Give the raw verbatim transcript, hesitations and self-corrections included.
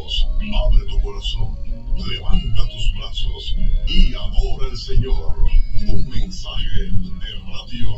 ojos, abre tu corazón, levanta tus brazos y adora al Señor. Un mensaje de Radio